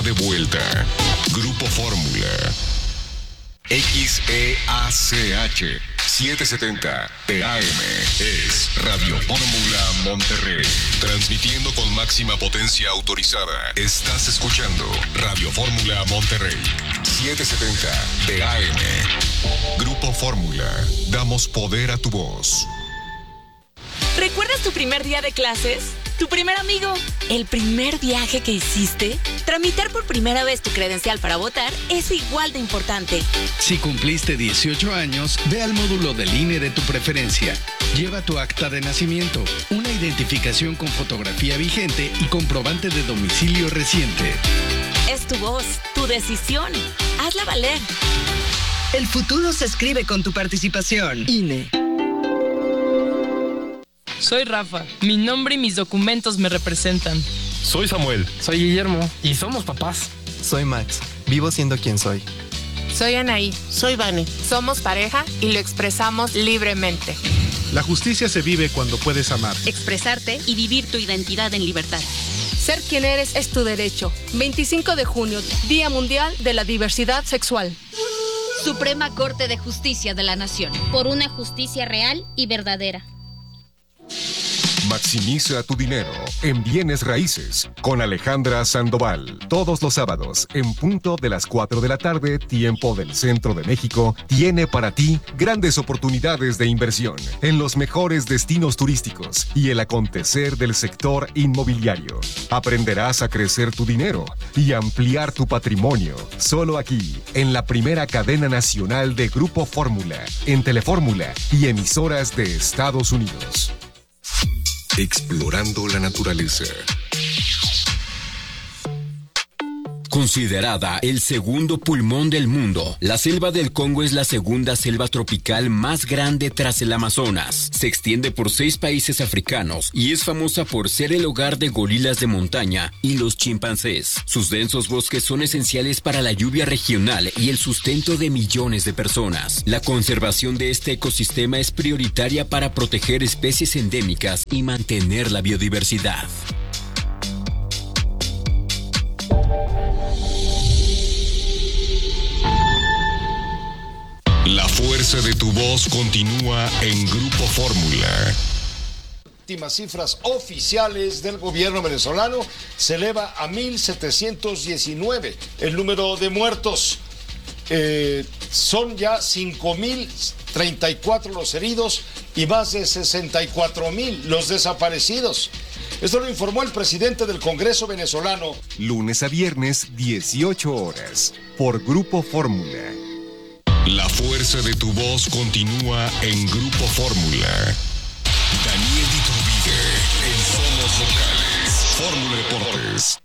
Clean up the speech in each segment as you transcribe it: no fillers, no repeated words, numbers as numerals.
de vuelta. Grupo Fórmula. XEACH 770 TAM es Radio Fórmula Monterrey. Transmitiendo con máxima potencia autorizada. Estás escuchando Radio Fórmula Monterrey 770 TAM. Grupo Fórmula. Damos poder a tu voz. ¿Recuerdas tu primer día de clases? ¿Tu primer amigo? ¿El primer viaje que hiciste? Tramitar por primera vez tu credencial para votar es igual de importante. Si cumpliste 18 años, ve al módulo del INE de tu preferencia. Lleva tu acta de nacimiento, una identificación con fotografía vigente y comprobante de domicilio reciente. Es tu voz, tu decisión. Hazla valer. El futuro se escribe con tu participación. INE. Soy Rafa. Mi nombre y mis documentos me representan. Soy Samuel. Soy Guillermo. Y somos papás. Soy Max. Vivo siendo quien soy. Soy Anaí. Soy Vane. Somos pareja y lo expresamos libremente. La justicia se vive cuando puedes amar, expresarte y vivir tu identidad en libertad. Ser quien eres es tu derecho. 25 de junio, Día Mundial de la Diversidad Sexual. Suprema Corte de Justicia de la Nación. Por una justicia real y verdadera. Maximiza tu dinero en bienes raíces con Alejandra Sandoval. Todos los sábados, en punto de las 4 de la tarde, tiempo del Centro de México, tiene para ti grandes oportunidades de inversión en los mejores destinos turísticos y el acontecer del sector inmobiliario. Aprenderás a crecer tu dinero y ampliar tu patrimonio. Solo aquí, en la primera cadena nacional de Grupo Fórmula, en Telefórmula y emisoras de Estados Unidos. Explorando la naturaleza. Considerada el segundo pulmón del mundo, la selva del Congo es la segunda selva tropical más grande tras el Amazonas. Se extiende por 6 países africanos y es famosa por ser el hogar de gorilas de montaña y los chimpancés. Sus densos bosques son esenciales para la lluvia regional y el sustento de millones de personas. La conservación de este ecosistema es prioritaria para proteger especies endémicas y mantener la biodiversidad. La fuerza de tu voz continúa en Grupo Fórmula. Últimas cifras oficiales del gobierno venezolano se eleva a 1,719 el número de muertos. Son ya 5,034 los heridos y más de 64,000 los desaparecidos. Esto lo informó el presidente del Congreso venezolano. Lunes a viernes, 18 horas, por Grupo Fórmula. La fuerza de tu voz continúa en Grupo Fórmula. Daniel Iturbide, en Somos Locales. Fórmula Deportes.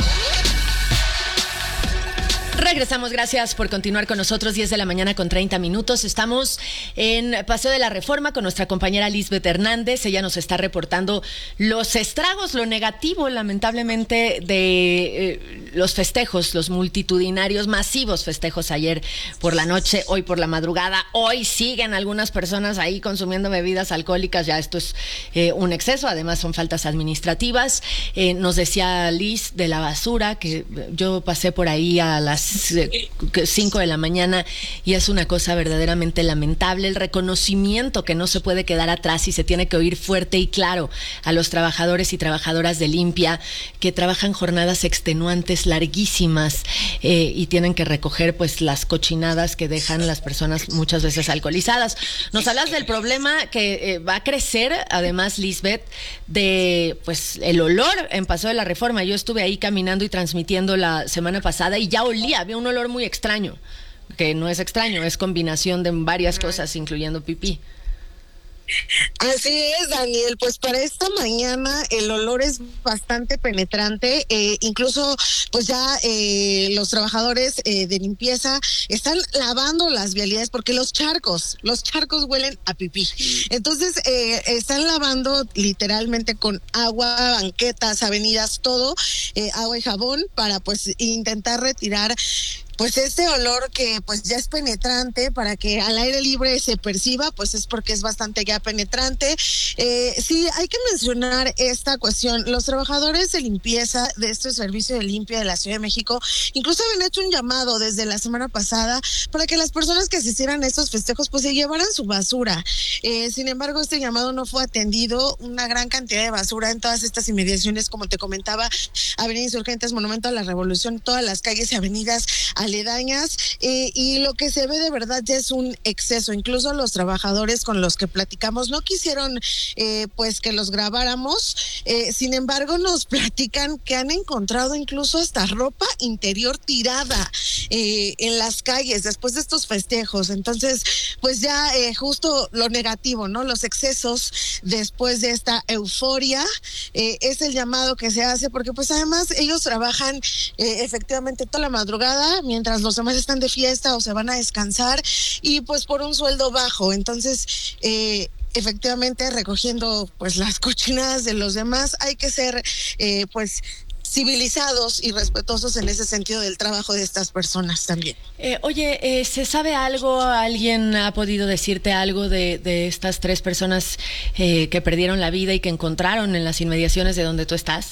Regresamos, gracias por continuar con nosotros, 10 de la mañana con 30 minutos. Estamos en Paseo de la Reforma con nuestra compañera Lisbeth Hernández. Ella nos está reportando los estragos, lo negativo, lamentablemente, de los festejos, los multitudinarios, masivos festejos ayer por la noche, hoy por la madrugada. Hoy siguen algunas personas ahí consumiendo bebidas alcohólicas. Ya esto es un exceso, además son faltas administrativas. Nos decía Liz de la basura, que yo pasé por ahí a las 5 de la mañana y es una cosa verdaderamente lamentable. El reconocimiento que no se puede quedar atrás y se tiene que oír fuerte y claro a los trabajadores y trabajadoras de limpia que trabajan jornadas extenuantes larguísimas y tienen que recoger pues las cochinadas que dejan las personas muchas veces alcoholizadas. Nos hablas del problema que va a crecer, además, Lisbeth, de pues el olor en Paseo de la Reforma. Yo estuve ahí caminando y transmitiendo la semana pasada y ya olía, había un olor muy extraño, que no es extraño, es combinación de varias cosas, incluyendo pipí. Así es, Daniel, pues para esta mañana el olor es bastante penetrante, incluso pues ya los trabajadores de limpieza están lavando las vialidades porque los charcos huelen a pipí, entonces están lavando literalmente con agua, banquetas, avenidas, todo, agua y jabón para pues intentar retirar pues este olor que pues ya es penetrante, para que al aire libre se perciba, pues es porque es bastante ya penetrante. Sí, hay que mencionar esta cuestión. Los trabajadores de limpieza de este servicio de limpia de la Ciudad de México incluso habían hecho un llamado desde la semana pasada para que las personas que asistieran a estos festejos pues se llevaran su basura. Sin embargo, este llamado no fue atendido. Una gran cantidad de basura en todas estas inmediaciones, como te comentaba, Avenida Insurgentes, Monumento a la Revolución, todas las calles y avenidas aledañas, y lo que se ve de verdad ya es un exceso. Incluso los trabajadores con los que platicamos no quisieron pues que los grabáramos. Sin embargo, nos platican que han encontrado incluso hasta ropa interior tirada en las calles después de estos festejos. Entonces, pues ya justo lo negativo, ¿no? Los excesos después de esta euforia, es el llamado que se hace, porque pues además ellos trabajan efectivamente toda la madrugada mientras los demás están de fiesta o se van a descansar, y pues por un sueldo bajo. Entonces, efectivamente, recogiendo pues las cochinadas de los demás, hay que ser pues civilizados y respetuosos en ese sentido del trabajo de estas personas también. Oye, ¿se sabe algo? ¿Alguien ha podido decirte algo de estas 3 personas que perdieron la vida y que encontraron en las inmediaciones de donde tú estás?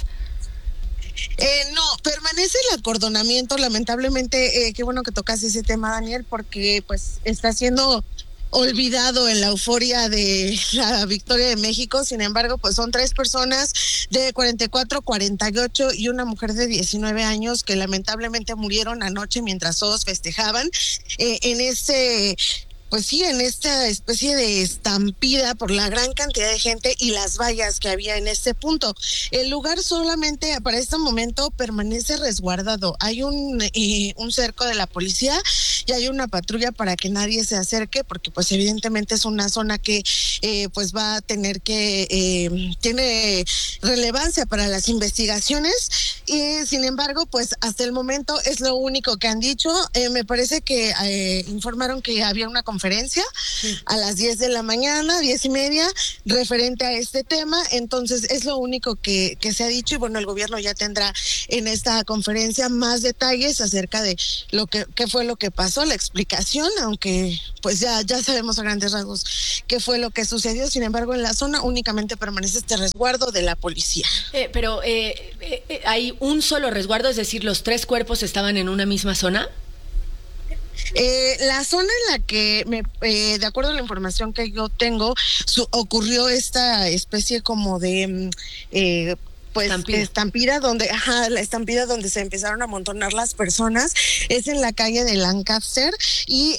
No, permanece el acordonamiento. Lamentablemente, qué bueno que tocas ese tema, Daniel, porque pues está siendo olvidado en la euforia de la victoria de México. Sin embargo, pues son 3 personas de 44, 48 y una mujer de 19 años que lamentablemente murieron anoche mientras todos festejaban en pues sí, en esta especie de estampida por la gran cantidad de gente y las vallas que había en este punto. El lugar solamente para este momento permanece resguardado. Hay un cerco de la policía y hay una patrulla para que nadie se acerque, porque pues evidentemente es una zona que pues va a tener que tiene relevancia para las investigaciones, y sin embargo pues hasta el momento es lo único que han dicho. Me parece que informaron que había una conferencia a las 10 de la mañana, 10:30, referente a este tema. Entonces es lo único que se ha dicho, y bueno, el gobierno ya tendrá en esta conferencia más detalles acerca de lo que fue lo que pasó, la explicación, aunque pues ya sabemos a grandes rasgos qué fue lo que sucedió. Sin embargo, en la zona únicamente permanece este resguardo de la policía. Pero hay un solo resguardo, es decir, los 3 cuerpos estaban en una misma zona. La zona en la que, de acuerdo a la información que yo tengo, ocurrió esta especie como de pues estampida donde, la estampida donde se empezaron a amontonar las personas, es en la calle de Lancaster, y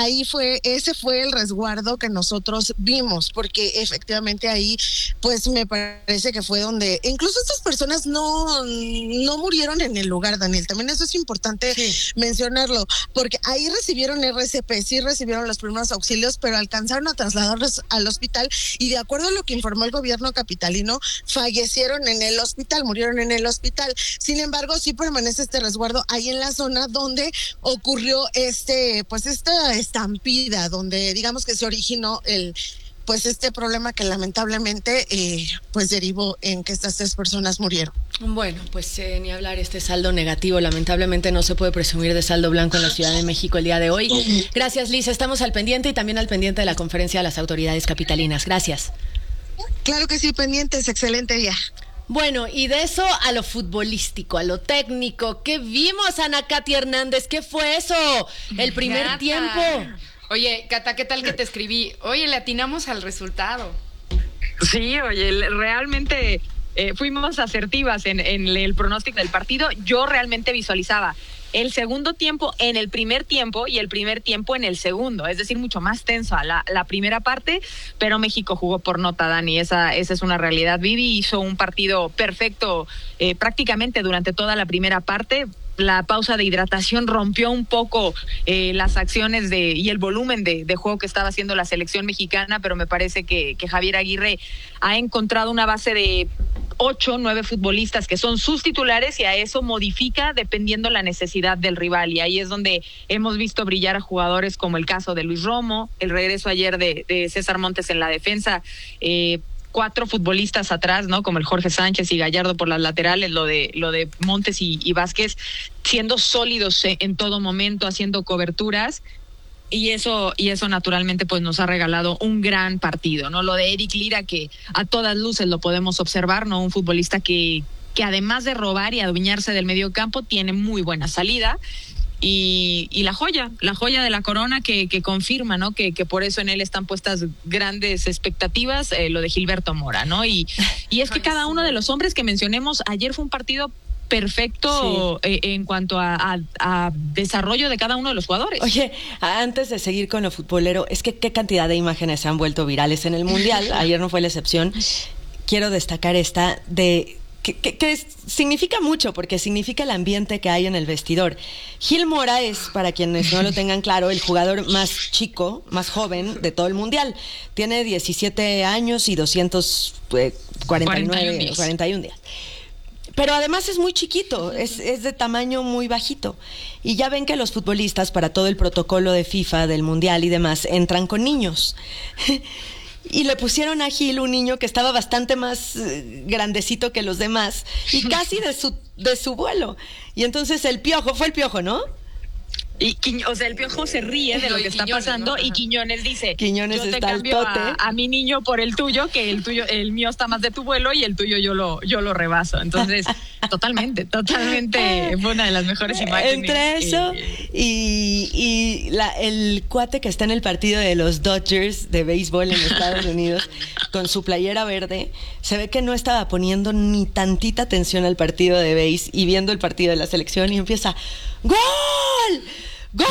ese fue el resguardo que nosotros vimos, porque efectivamente ahí pues me parece que fue donde incluso estas personas no murieron en el lugar, Daniel. También eso es importante mencionarlo, porque ahí recibieron RCP, sí recibieron los primeros auxilios, pero alcanzaron a trasladarlos al hospital, y de acuerdo a lo que informó el gobierno capitalino, fallecieron en el murieron en el hospital. Sin embargo, sí permanece este resguardo ahí en la zona donde ocurrió esta estampida, donde digamos que se originó este problema que lamentablemente pues derivó en que estas 3 personas murieron. Bueno, pues ni hablar, este saldo negativo. Lamentablemente no se puede presumir de saldo blanco en la Ciudad de México el día de hoy. Gracias, Liz. Estamos al pendiente, y también al pendiente de la conferencia de las autoridades capitalinas. Gracias. Claro que sí, pendientes. Excelente día. Bueno, y de eso a lo futbolístico, a lo técnico. ¿Qué vimos, Ana Katy Hernández? ¿Qué fue eso? El primer tiempo. Oye, Cata, ¿qué tal que te escribí? Oye, le atinamos al resultado. Sí, oye, realmente fuimos asertivas en el pronóstico del partido. Yo realmente visualizaba el segundo tiempo en el primer tiempo y el primer tiempo en el segundo, es decir, mucho más tenso a la primera parte, pero México jugó por nota, Dani, esa es una realidad. Vivi hizo un partido perfecto prácticamente durante toda la primera parte. La pausa de hidratación rompió un poco las acciones y el volumen de juego que estaba haciendo la selección mexicana, pero me parece que Javier Aguirre ha encontrado una base de 8, 9 futbolistas que son sus titulares, y a eso modifica dependiendo la necesidad del rival, y ahí es donde hemos visto brillar a jugadores como el caso de Luis Romo, el regreso ayer de César Montes en la defensa, 4 futbolistas atrás, ¿no? Como el Jorge Sánchez y Gallardo por las laterales, lo de Montes y Vázquez, siendo sólidos en todo momento, haciendo coberturas. Y eso naturalmente pues nos ha regalado un gran partido, ¿no? Lo de Eric Lira, que a todas luces lo podemos observar, ¿no? Un futbolista que además de robar y adueñarse del medio campo, tiene muy buena salida. Y la joya de la corona que confirma, ¿no? Que por eso en él están puestas grandes expectativas, lo de Gilberto Mora, ¿no? Y es que cada uno de los hombres que mencionemos, ayer fue un partido perfecto, sí, en cuanto a desarrollo de cada uno de los jugadores. Oye, antes de seguir con lo futbolero, es que qué cantidad de imágenes se han vuelto virales en el Mundial, ayer no fue la excepción. Quiero destacar esta de... Que significa mucho, porque significa el ambiente que hay en el vestidor. Gil Mora es, para quienes no lo tengan claro, el jugador más chico, más joven de todo el Mundial. Tiene 17 años y 41 días. Pero además es muy chiquito, es de tamaño muy bajito. Y ya ven que los futbolistas, para todo el protocolo de FIFA, del Mundial y demás, entran con niños. Y le pusieron a Gil un niño que estaba bastante más grandecito que los demás y casi de su vuelo. Y entonces el Piojo, ¿no? Y el Piojo se ríe de lo que está pasando, ¿no? Y Quiñones dice, Quiñones yo te cambio a mi niño por el tuyo, que el mío está más de tu vuelo y el tuyo yo lo rebaso. Entonces, totalmente fue una de las mejores imágenes. Entre eso y el cuate que está en el partido de los Dodgers de béisbol en Estados Unidos con su playera verde, se ve que no estaba poniendo ni tantita atención al partido de béis y viendo el partido de la selección y empieza ¡Gol! ¡Gol!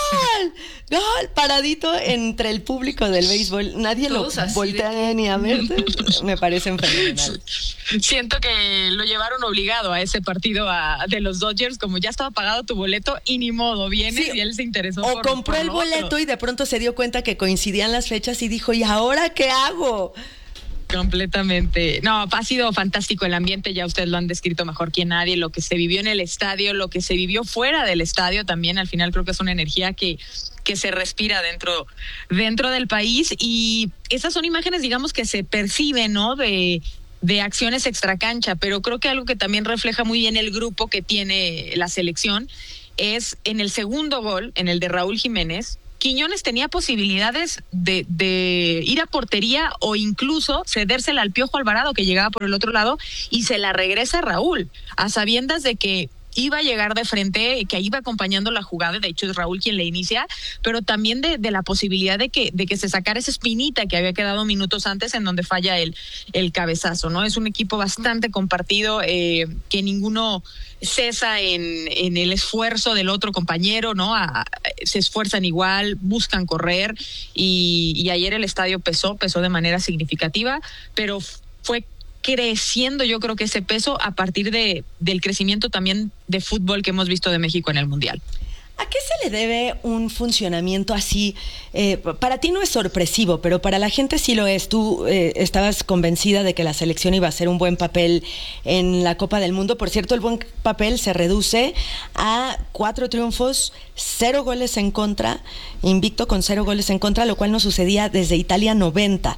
¡Gol! Paradito entre el público del béisbol. Nadie lo voltea ni a ver. Me parece fenomenal. Siento que lo llevaron obligado a ese partido de los Dodgers, como ya estaba pagado tu boleto y ni modo, vienes, sí, y él se interesó. O compró el boleto y de pronto se dio cuenta que coincidían las fechas y dijo, ¿y ahora qué hago? Completamente. No, ha sido fantástico el ambiente, ya ustedes lo han descrito mejor que nadie, lo que se vivió en el estadio, lo que se vivió fuera del estadio también, al final creo que es una energía que se respira dentro del país, y esas son imágenes, digamos, que se perciben, ¿no? De acciones extracancha, pero creo que algo que también refleja muy bien el grupo que tiene la selección es en el segundo gol, en el de Raúl Jiménez. Quiñones tenía posibilidades de ir a portería o incluso cedérsela al Piojo Alvarado, que llegaba por el otro lado, y se la regresa a Raúl, a sabiendas de que iba a llegar de frente, que iba acompañando la jugada. De hecho es Raúl quien le inicia, pero también de la posibilidad de que se sacara esa espinita que había quedado minutos antes, en donde falla el cabezazo, ¿no? Es un equipo bastante compartido, que ninguno cesa en el esfuerzo del otro compañero, ¿no? Se esfuerzan igual, buscan correr, y ayer el estadio pesó de manera significativa, pero fue creciendo, yo creo que ese peso a partir del crecimiento también de fútbol que hemos visto de México en el Mundial. ¿A qué se le debe un funcionamiento así? Para ti no es sorpresivo, pero para la gente sí lo es. Tú estabas convencida de que la selección iba a hacer un buen papel en la Copa del Mundo. Por cierto, el buen papel se reduce a 4 triunfos, 0 goles en contra, invicto con 0 goles en contra, lo cual no sucedía desde Italia 90.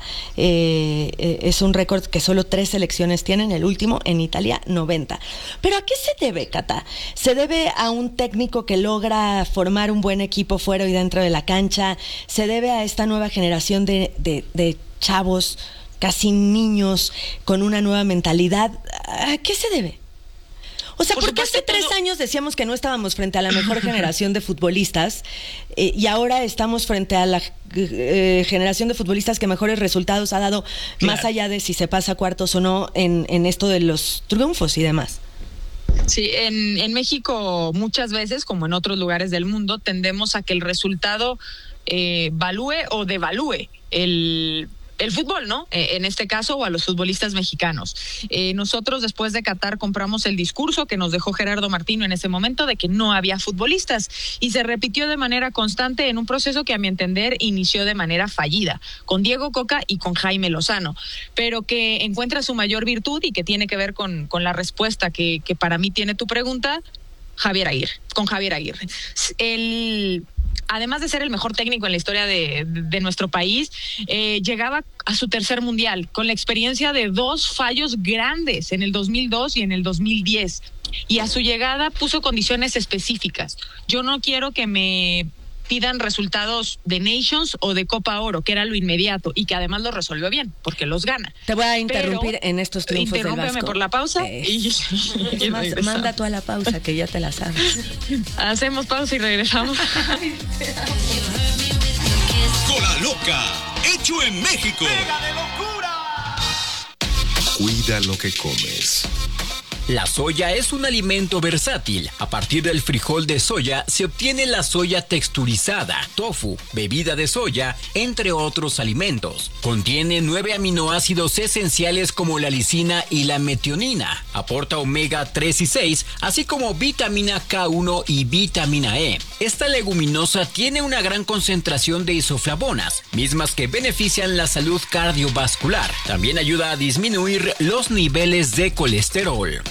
Es un récord que solo 3 selecciones tienen, el último en Italia 90. ¿Pero a qué se debe, Cata? ¿Se debe a un técnico que logra formar un buen equipo fuera y dentro de la cancha? ¿Se debe a esta nueva generación de chavos, casi niños, con una nueva mentalidad? ¿A qué se debe? O sea, ¿por qué hace 3 años decíamos que no estábamos frente a la mejor generación de futbolistas y ahora estamos frente a la generación de futbolistas que mejores resultados ha dado, claro, más allá de si se pasa a cuartos o no en esto de los triunfos y demás? Sí, en México muchas veces, como en otros lugares del mundo, tendemos a que el resultado valúe o devalúe el fútbol, ¿no? En este caso, o a los futbolistas mexicanos. Nosotros después de Qatar compramos el discurso que nos dejó Gerardo Martino en ese momento de que no había futbolistas, y se repitió de manera constante en un proceso que, a mi entender, inició de manera fallida, con Diego Coca y con Jaime Lozano, pero que encuentra su mayor virtud y que tiene que ver con la respuesta que para mí tiene tu pregunta, con Javier Aguirre. además de ser el mejor técnico en la historia de nuestro país, llegaba a su tercer mundial con la experiencia de 2 fallos grandes en el 2002 y en el 2010. Y a su llegada puso condiciones específicas. Yo no quiero que me pidan resultados de Nations o de Copa Oro, que era lo inmediato, y que además lo resolvió bien, porque los gana. Te voy a interrumpir en estos triunfos del Vasco. Interrúmpeme por la pausa. Manda tú a la pausa, que ya te la sabes. Hacemos pausa y regresamos. Cola Loca, hecho en México. ¡Pega de locura! Cuida lo que comes. La soya es un alimento versátil. A partir del frijol de soya se obtiene la soya texturizada, tofu, bebida de soya, entre otros alimentos. Contiene 9 aminoácidos esenciales como la lisina y la metionina. Aporta omega 3 y 6, así como vitamina K1 y vitamina E. Esta leguminosa tiene una gran concentración de isoflavonas, mismas que benefician la salud cardiovascular. También ayuda a disminuir los niveles de colesterol.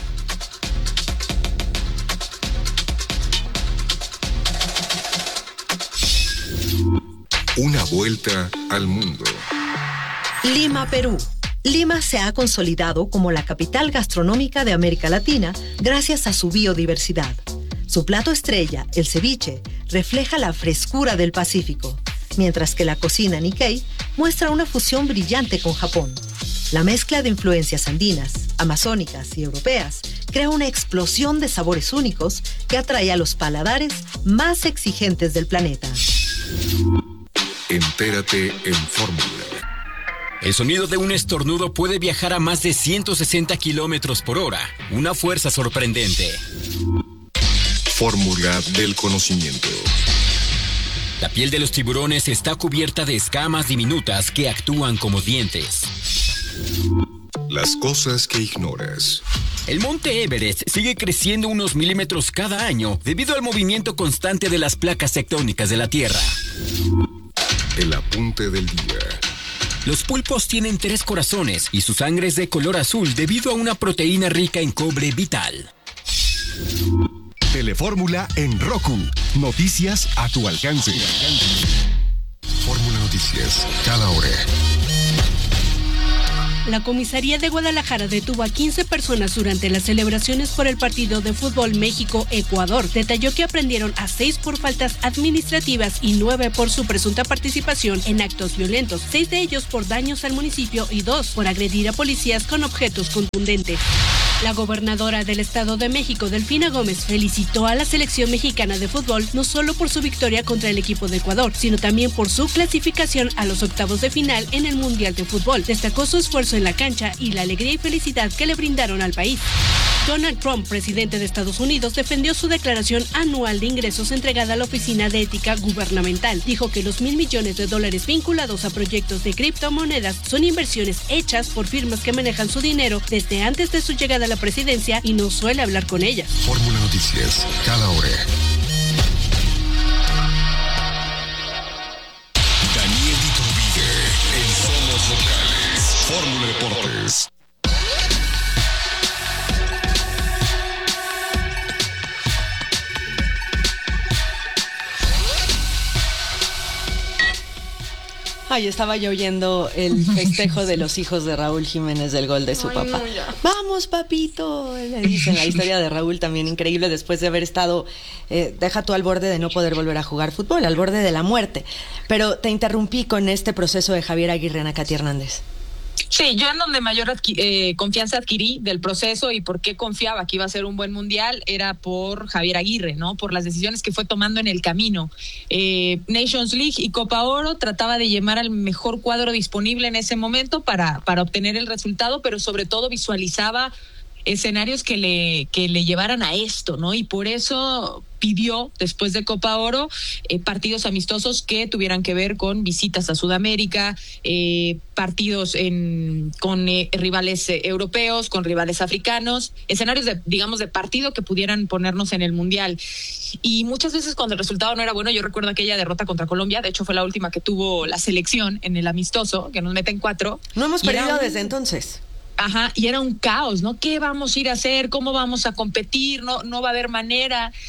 Una vuelta al mundo. Lima, Perú. Lima se ha consolidado como la capital gastronómica de América Latina gracias a su biodiversidad. Su plato estrella, el ceviche, refleja la frescura del Pacífico, mientras que la cocina Nikkei muestra una fusión brillante con Japón. La mezcla de influencias andinas, amazónicas y europeas crea una explosión de sabores únicos que atrae a los paladares más exigentes del planeta. Entérate en Fórmula. El sonido de un estornudo puede viajar a más de 160 kilómetros por hora. Una fuerza sorprendente. Fórmula del conocimiento. La piel de los tiburones está cubierta de escamas diminutas que actúan como dientes. Las cosas que ignoras. El monte Everest sigue creciendo unos milímetros cada año debido al movimiento constante de las placas tectónicas de la Tierra. El apunte del día. Los pulpos tienen 3 corazones y su sangre es de color azul debido a una proteína rica en cobre vital. Telefórmula en Roku. Noticias a tu alcance. Fórmula Noticias, cada hora. La comisaría de Guadalajara detuvo a 15 personas durante las celebraciones por el partido de fútbol México-Ecuador. Detalló que aprendieron a 6 por faltas administrativas y 9 por su presunta participación en actos violentos, 6 de ellos por daños al municipio y 2 por agredir a policías con objetos contundentes. La gobernadora del Estado de México, Delfina Gómez, felicitó a la selección mexicana de fútbol no solo por su victoria contra el equipo de Ecuador, sino también por su clasificación a los octavos de final en el Mundial de Fútbol. Destacó su esfuerzo en la cancha y la alegría y felicidad que le brindaron al país. Donald Trump, presidente de Estados Unidos, defendió su declaración anual de ingresos entregada a la Oficina de Ética Gubernamental. Dijo que los $1,000 millones vinculados a proyectos de criptomonedas son inversiones hechas por firmas que manejan su dinero desde antes de su llegada a la presidencia y no suele hablar con ellas. Fórmula Noticias, cada hora. Daniel Iturbide, en Somos Locales. Fórmula Deportes. Ay, estaba yo oyendo el festejo de los hijos de Raúl Jiménez del gol de su papá. No, vamos, papito, le dicen. La historia de Raúl también increíble después de haber estado, deja tú al borde de no poder volver a jugar fútbol, al borde de la muerte. Pero te interrumpí con este proceso de Javier Aguirre, Ana Katy Hernández. Sí, yo en donde mayor confianza adquirí del proceso y por qué confiaba que iba a ser un buen mundial era por Javier Aguirre, ¿no? Por las decisiones que fue tomando en el camino. Nations League y Copa Oro trataba de llevar al mejor cuadro disponible en ese momento para obtener el resultado, pero sobre todo visualizaba escenarios que le llevaran a esto, ¿no? Y por eso pidió, después de Copa Oro, partidos amistosos que tuvieran que ver con visitas a Sudamérica, partidos con rivales europeos, con rivales africanos, escenarios de partido que pudieran ponernos en el Mundial. Y muchas veces cuando el resultado no era bueno, yo recuerdo aquella derrota contra Colombia, de hecho fue la última que tuvo la selección en el amistoso, que nos meten 4. No hemos perdido desde entonces. Ajá, y era un caos, ¿no? ¿Qué vamos a ir a hacer? ¿Cómo vamos a competir? No va a haber manera.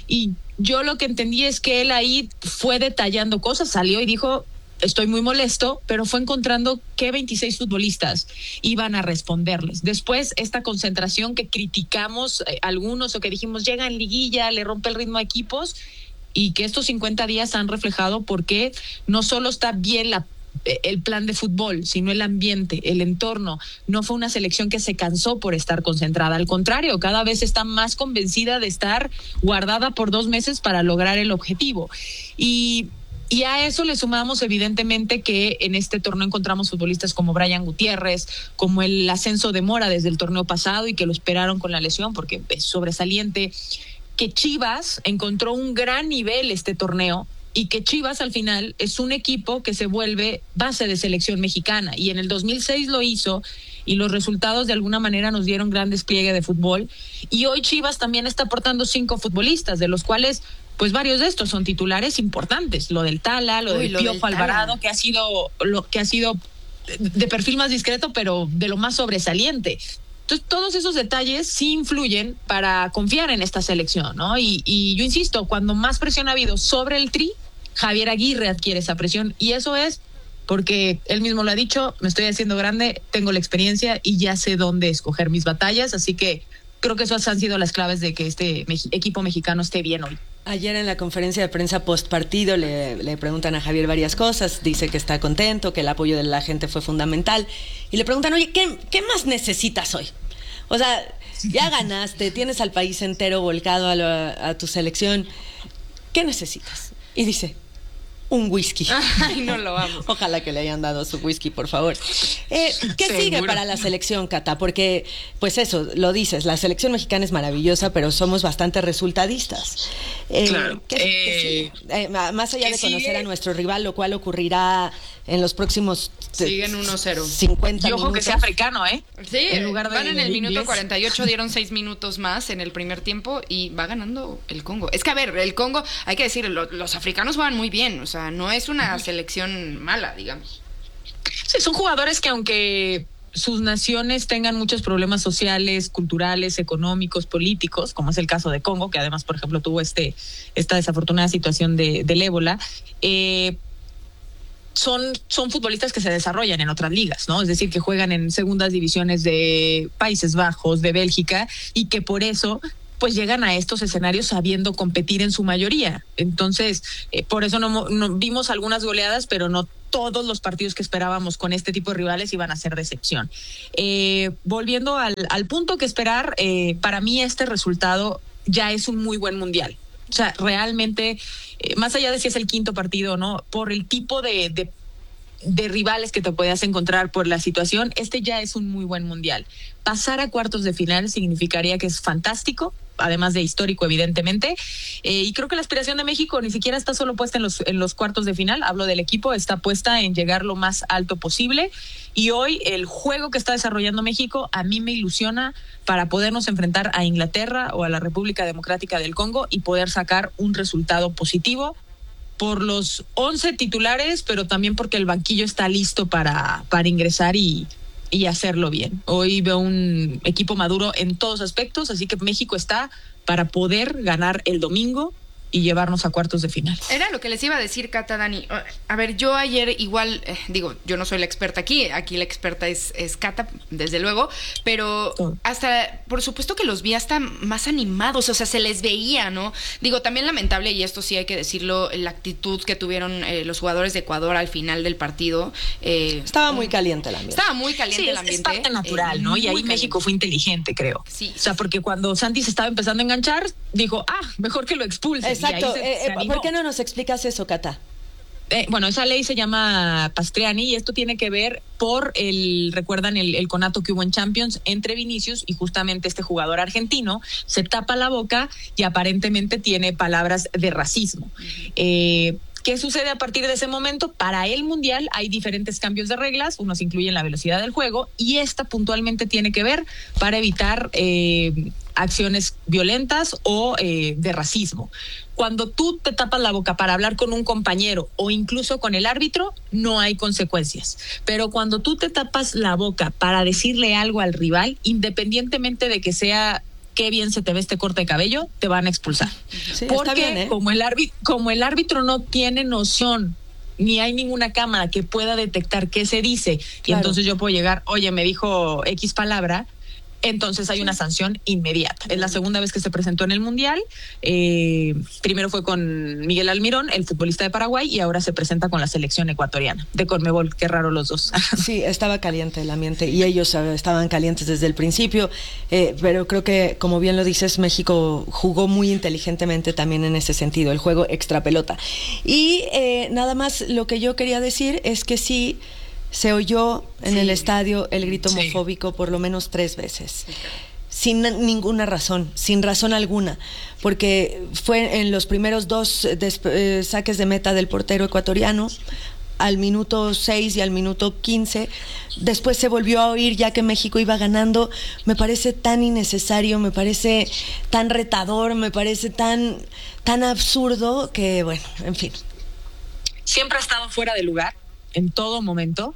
Y yo lo que entendí es que él ahí fue detallando cosas, salió y dijo, estoy muy molesto, pero fue encontrando que 26 futbolistas iban a responderles. Después, esta concentración que criticamos algunos o que dijimos, llega en liguilla, le rompe el ritmo a equipos, y que estos 50 días han reflejado porque no solo está bien el plan de fútbol, sino el ambiente, el entorno. No fue una selección que se cansó por estar concentrada, al contrario, cada vez está más convencida de estar guardada por 2 meses para lograr el objetivo. Y a eso le sumamos evidentemente que en este torneo encontramos futbolistas como Brian Gutiérrez, como el ascenso de Mora desde el torneo pasado y que lo esperaron con la lesión porque es sobresaliente, que Chivas encontró un gran nivel este torneo y que Chivas al final es un equipo que se vuelve base de selección mexicana, y en el 2006 lo hizo y los resultados de alguna manera nos dieron gran despliegue de fútbol, y hoy Chivas también está aportando 5 futbolistas, de los cuales pues varios de estos son titulares importantes, lo del Tala, lo del Piojo Alvarado, que ha sido de perfil más discreto, pero de lo más sobresaliente. Entonces, todos esos detalles sí influyen para confiar en esta selección, ¿no? Y yo insisto, cuando más presión ha habido sobre el Tri, Javier Aguirre adquiere esa presión, y eso es porque él mismo lo ha dicho, me estoy haciendo grande, tengo la experiencia y ya sé dónde escoger mis batallas, así que creo que esas han sido las claves de que este equipo mexicano esté bien hoy. Ayer en la conferencia de prensa post partido le preguntan a Javier varias cosas, dice que está contento, que el apoyo de la gente fue fundamental, y le preguntan, oye, ¿qué más necesitas hoy? O sea, ya ganaste, tienes al país entero volcado a tu selección, ¿qué necesitas? Y dice, un whisky. Ay, no lo amo. Ojalá que le hayan dado su whisky, por favor. ¿Qué sigue para la selección, Cata? Porque, pues eso, lo dices, la selección mexicana es maravillosa, pero somos bastante resultadistas. Claro. ¿Qué sigue? Más allá de conocer a nuestro rival, lo cual ocurrirá en los próximos... Siguen 1-0. 50 y ojo minutos. que sea africano, ¿eh? Sí, en lugar de van en el minuto inglés. 48, dieron 6 minutos más en el primer tiempo y va ganando el Congo. Es que, a ver, el Congo, hay que decir, los africanos juegan muy bien, o sea, no es una selección mala, digamos. Sí, son jugadores que aunque sus naciones tengan muchos problemas sociales, culturales, económicos, políticos, como es el caso de Congo, que además, por ejemplo, tuvo esta desafortunada situación del ébola, son futbolistas que se desarrollan en otras ligas, ¿no? Es decir, que juegan en segundas divisiones de Países Bajos, de Bélgica, y que por eso pues llegan a estos escenarios sabiendo competir en su mayoría. Entonces, por eso no vimos algunas goleadas, pero no todos los partidos que esperábamos con este tipo de rivales iban a ser de excepción. Volviendo al punto que esperar, para mí este resultado ya es un muy buen mundial. O sea, realmente, más allá de si es el 5º partido o no, por el tipo de rivales que te podías encontrar por la situación, este ya es un muy buen mundial. Pasar a cuartos de final significaría que es fantástico, además de histórico, evidentemente, y creo que la aspiración de México ni siquiera está solo puesta en los cuartos de final, hablo del equipo, está puesta en llegar lo más alto posible, y hoy el juego que está desarrollando México a mí me ilusiona para podernos enfrentar a Inglaterra o a la República Democrática del Congo y poder sacar un resultado positivo por los 11 titulares, pero también porque el banquillo está listo para ingresar y hacerlo bien. Hoy veo un equipo maduro en todos aspectos, así que México está para poder ganar el domingo y llevarnos a cuartos de final. Era lo que les iba a decir, Cata, Dani. A ver, yo ayer igual, yo no soy la experta aquí la experta es Cata, desde luego, pero hasta, por supuesto que los vi hasta más animados, o sea, se les veía, ¿no? También lamentable, y esto sí hay que decirlo, la actitud que tuvieron los jugadores de Ecuador al final del partido. Estaba muy caliente el ambiente. Estaba muy caliente el ambiente. Es parte natural, ¿no? Y ahí México fue inteligente, creo. Sí. O sea, porque cuando Santi se estaba empezando a enganchar, dijo, mejor que lo expulsen. Exacto. ¿Por qué no nos explicas eso, Cata? Bueno, esa ley se llama Pastriani y esto tiene que ver recuerdan el conato que hubo en Champions entre Vinicius y justamente este jugador argentino, se tapa la boca y aparentemente tiene palabras de racismo. ¿Qué sucede a partir de ese momento? Para el Mundial hay diferentes cambios de reglas, unos incluyen la velocidad del juego y esta puntualmente tiene que ver para evitar acciones violentas o de racismo. Cuando tú te tapas la boca para hablar con un compañero o incluso con el árbitro, no hay consecuencias. Pero cuando tú te tapas la boca para decirle algo al rival, independientemente de que sea qué bien se te ve este corte de cabello, te van a expulsar. Sí, porque está bien, ¿eh? como el árbitro no tiene noción, ni hay ninguna cámara que pueda detectar qué se dice, y entonces yo puedo llegar, oye, me dijo X palabra, entonces hay una sanción inmediata. Es la segunda vez que se presentó en el Mundial. Primero fue con Miguel Almirón, el futbolista de Paraguay, y ahora se presenta con la selección ecuatoriana de Conmebol. Qué raro los dos. Sí, estaba caliente el ambiente y ellos estaban calientes desde el principio, pero creo que, como bien lo dices, México jugó muy inteligentemente también en ese sentido, el juego extra pelota. Y nada más lo que yo quería decir es que sí, se oyó en el estadio el grito homofóbico por lo menos 3 veces. Sin ninguna razón, sin razón alguna, porque fue en los primeros 2 saques de meta del portero ecuatoriano, al minuto 6 y al minuto 15. Después se volvió a oír ya que México iba ganando. Me parece tan innecesario, me parece tan retador, me parece tan absurdo que, bueno, en fin. Siempre ha estado fuera de lugar en todo momento,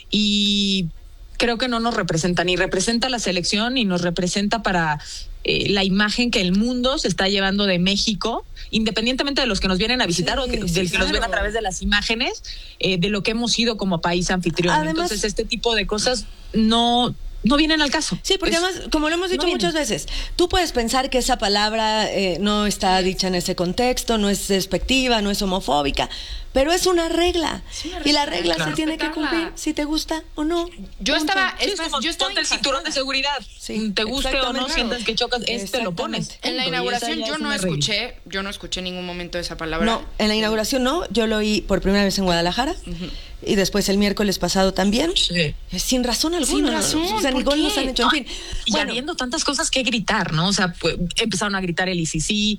y creo que no nos representa, ni representa a la selección, ni nos representa para la imagen que el mundo se está llevando de México, independientemente de los que nos vienen a visitar o del que nos ven a través de las imágenes, de lo que hemos sido como país anfitrión. Además, entonces este tipo de cosas no vienen al caso. Sí, porque además, como lo hemos dicho muchas veces, tú puedes pensar que esa palabra no está dicha en ese contexto, no es despectiva, no es homofóbica, pero es una regla. Y la regla se tiene que cumplir, si te gusta o no. Yo estaba ponte el cinturón de seguridad. Te guste o no, sientas que chocas, lo pones. En la inauguración yo no escuché en ningún momento esa palabra. No, en la inauguración no, yo lo oí por primera vez en Guadalajara. Y después el miércoles pasado también. Sí. Sin razón alguna. Sin razón. O sea, ni gol nos han hecho. En fin. Y habiendo tantas cosas que gritar, ¿no? O sea, pues, empezaron a gritar el ICC,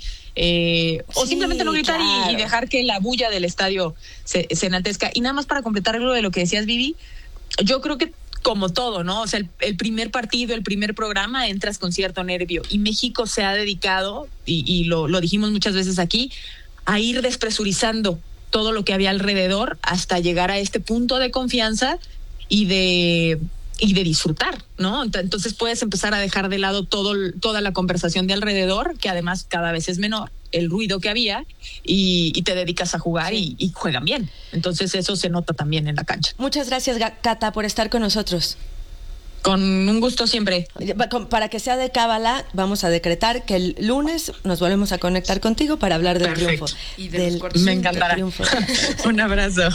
o simplemente no gritar y dejar que la bulla del estadio se enaltezca. Y nada más para completar algo de lo que decías, Vivi, yo creo que como todo, ¿no? O sea, el primer partido, el primer programa, entras con cierto nervio. Y México se ha dedicado, y lo dijimos muchas veces aquí, a ir despresurizando todo lo que había alrededor hasta llegar a este punto de confianza y de disfrutar, ¿no? Entonces puedes empezar a dejar de lado toda la conversación de alrededor, que además cada vez es menor, el ruido que había, y te dedicas a jugar y juegan bien. Entonces eso se nota también en la cancha. Muchas gracias, Cata, por estar con nosotros. Con un gusto siempre. Para que sea de cábala, vamos a decretar que el lunes nos volvemos a conectar contigo para hablar del triunfo. Y me encantará. Un abrazo.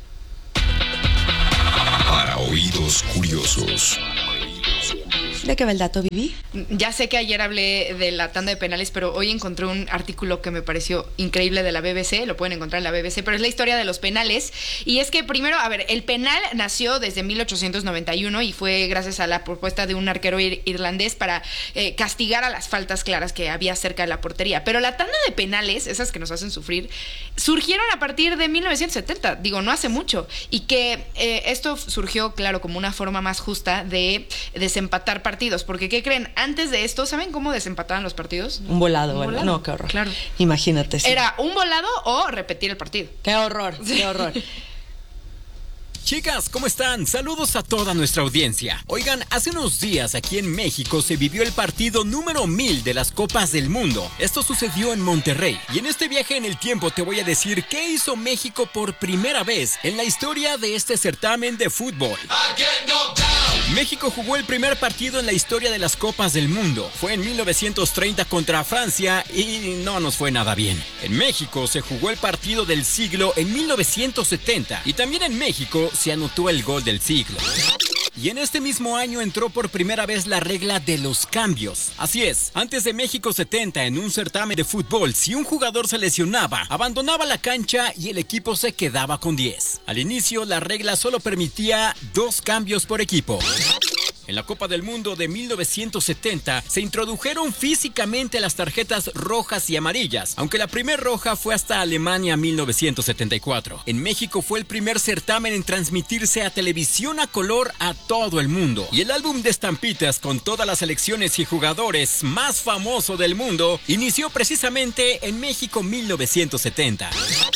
Para oídos curiosos. ¿De qué va el dato, Vivi? Ya sé que ayer hablé de la tanda de penales, pero hoy encontré un artículo que me pareció increíble de la BBC, lo pueden encontrar en la BBC, pero es la historia de los penales. Y es que primero, el penal nació desde 1891 y fue gracias a la propuesta de un arquero irlandés para castigar a las faltas claras que había cerca de la portería. Pero la tanda de penales, esas que nos hacen sufrir, surgieron a partir de 1970, digo, no hace mucho. Y que esto surgió, claro, como una forma más justa de desempatar partidos, porque ¿qué creen? Antes de esto, ¿saben cómo desempataban los partidos? Un volado, ¿verdad? No, qué horror. Claro. Imagínate. Sí. Era un volado o repetir el partido. Qué horror, qué horror. Chicas, ¿cómo están? Saludos a toda nuestra audiencia. Oigan, hace unos días aquí en México se vivió el partido número 1000 de las Copas del Mundo. Esto sucedió en Monterrey. Y en este viaje en el tiempo te voy a decir qué hizo México por primera vez en la historia de este certamen de fútbol. México jugó el primer partido en la historia de las Copas del Mundo. Fue en 1930 contra Francia y no nos fue nada bien. En México se jugó el partido del siglo en 1970 y también en México se anotó el gol del siglo. Y en este mismo año entró por primera vez la regla de los cambios. Así es, antes de México 70 en un certamen de fútbol, si un jugador se lesionaba, abandonaba la cancha y el equipo se quedaba con 10. Al inicio la regla solo permitía 2 cambios por equipo. En la Copa del Mundo de 1970 se introdujeron físicamente las tarjetas rojas y amarillas, aunque la primera roja fue hasta Alemania 1974. En México fue el primer certamen en transmitirse a televisión a color a todo el mundo. Y el álbum de estampitas con todas las selecciones y jugadores más famoso del mundo inició precisamente en México 1970.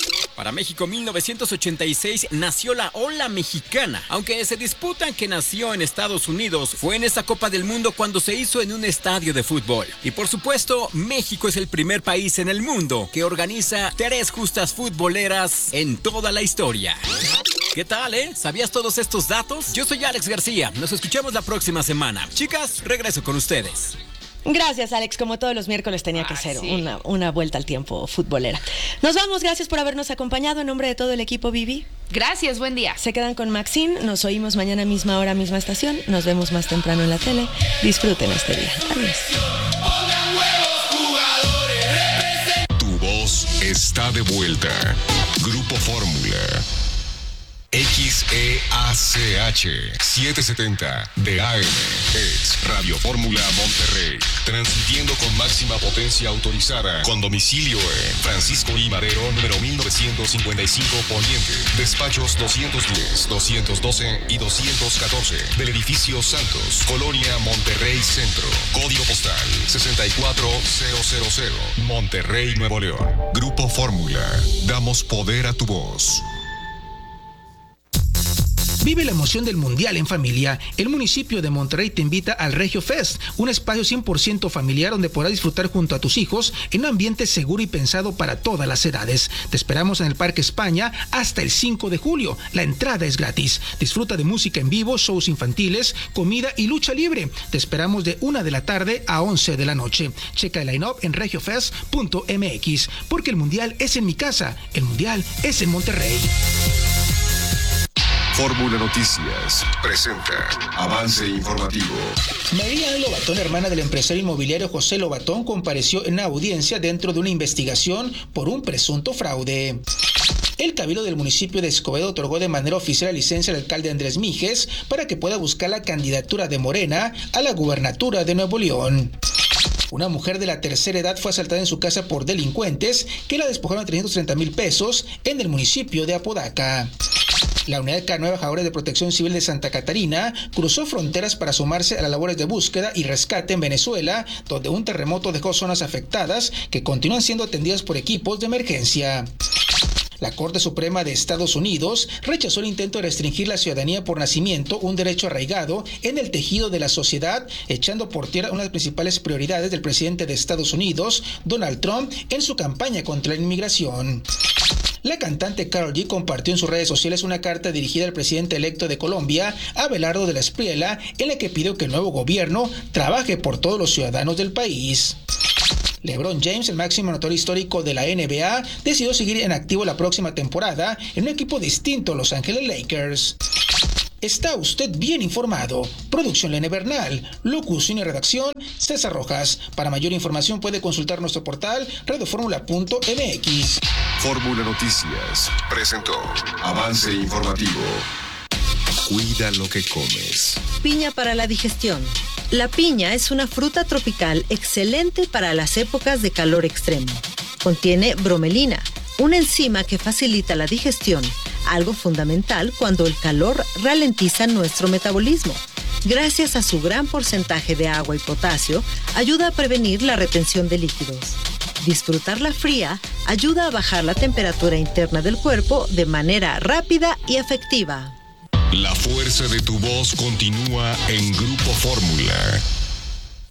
Para México 1986 nació la ola mexicana. Aunque se disputan que nació en Estados Unidos, fue en esta Copa del Mundo cuando se hizo en un estadio de fútbol. Y por supuesto, México es el primer país en el mundo que organiza 3 justas futboleras en toda la historia. ¿Qué tal, ¿Sabías todos estos datos? Yo soy Alex García. Nos escuchamos la próxima semana. Chicas, regreso con ustedes. Gracias, Alex. Como todos los miércoles tenía que ser una vuelta al tiempo futbolera. Nos vamos. Gracias por habernos acompañado. En nombre de todo el equipo, Vivi. Gracias, buen día. Se quedan con Maxine. Nos oímos mañana misma hora, misma estación. Nos vemos más temprano en la tele. Disfruten este día. Adiós. Tu voz está de vuelta. Grupo Fórmula. XEACH 770 de AM es Radio Fórmula Monterrey, transmitiendo con máxima potencia autorizada, con domicilio en Francisco I. Madero, número 1955 Poniente, despachos 210, 212 y 214 del edificio Santos, Colonia Monterrey Centro, código postal 64000, Monterrey, Nuevo León. Grupo Fórmula, damos poder a tu voz. Vive la emoción del Mundial en familia. El municipio de Monterrey te invita al Regio Fest, un espacio 100% familiar donde podrás disfrutar junto a tus hijos en un ambiente seguro y pensado para todas las edades. Te esperamos en el Parque España hasta el 5 de julio. La entrada es gratis. Disfruta de música en vivo, shows infantiles, comida y lucha libre. Te esperamos de 1 de la tarde a 11 de la noche. Checa el line-up en regiofest.mx, porque el Mundial es en mi casa, el Mundial es en Monterrey. Fórmula Noticias presenta avance informativo. María Lobatón, hermana del empresario inmobiliario José Lobatón, compareció en una audiencia dentro de una investigación por un presunto fraude. El Cabildo del municipio de Escobedo otorgó de manera oficial la licencia al alcalde Andrés Mijes para que pueda buscar la candidatura de Morena a la gubernatura de Nuevo León. Una mujer de la tercera edad fue asaltada en su casa por delincuentes que la despojaron de 330,000 pesos en el municipio de Apodaca. La Unidad K9 Bajadores de Protección Civil de Santa Catarina cruzó fronteras para sumarse a las labores de búsqueda y rescate en Venezuela, donde un terremoto dejó zonas afectadas que continúan siendo atendidas por equipos de emergencia. La Corte Suprema de Estados Unidos rechazó el intento de restringir la ciudadanía por nacimiento, un derecho arraigado en el tejido de la sociedad, echando por tierra una de las principales prioridades del presidente de Estados Unidos, Donald Trump, en su campaña contra la inmigración. La cantante Karol G compartió en sus redes sociales una carta dirigida al presidente electo de Colombia, Abelardo de la Espriella, en la que pidió que el nuevo gobierno trabaje por todos los ciudadanos del país. LeBron James, el máximo anotador histórico de la NBA, decidió seguir en activo la próxima temporada en un equipo distinto, Los Ángeles Lakers. Está usted bien informado. Producción Lene Bernal, locución y redacción César Rojas. Para mayor información puede consultar nuestro portal radioformula.mx. Fórmula Noticias presentó avance informativo. Cuida lo que comes. Piña para la digestión. La piña es una fruta tropical excelente para las épocas de calor extremo. Contiene bromelina, una enzima que facilita la digestión, algo fundamental cuando el calor ralentiza nuestro metabolismo. Gracias a su gran porcentaje de agua y potasio, ayuda a prevenir la retención de líquidos. Disfrutarla fría ayuda a bajar la temperatura interna del cuerpo de manera rápida y efectiva. La fuerza de tu voz continúa en Grupo Fórmula.